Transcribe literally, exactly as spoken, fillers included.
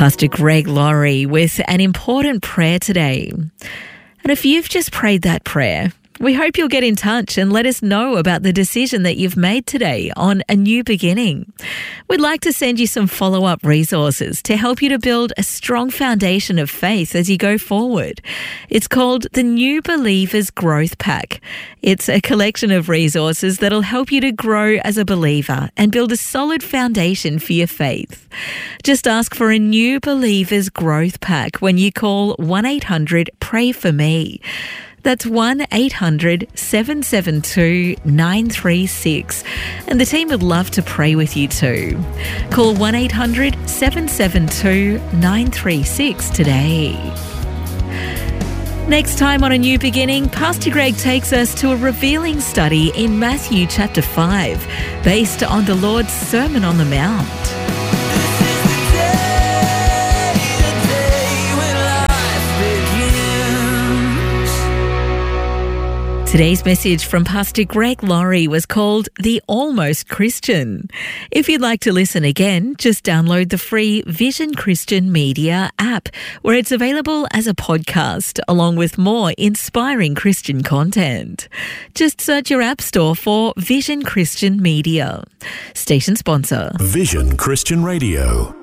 Pastor Greg Laurie with an important prayer today. And if you've just prayed that prayer, we hope you'll get in touch and let us know about the decision that you've made today on A New Beginning. We'd like to send you some follow-up resources to help you to build a strong foundation of faith as you go forward. It's called the New Believers Growth Pack. It's a collection of resources that'll help you to grow as a believer and build a solid foundation for your faith. Just ask for a New Believers Growth Pack when you call one eight hundred pray for me. That's one eight hundred seven seven two nine three six. And the team would love to pray with you too. Call one eight hundred seven seven two nine three six today. Next time on A New Beginning, Pastor Greg takes us to a revealing study in Matthew chapter five, based on the Lord's Sermon on the Mount. Today's message from Pastor Greg Laurie was called The Almost Christian. If you'd like to listen again, just download the free Vision Christian Media app, where it's available as a podcast, along with more inspiring Christian content. Just search your app store for Vision Christian Media. Station sponsor. Vision Christian Radio.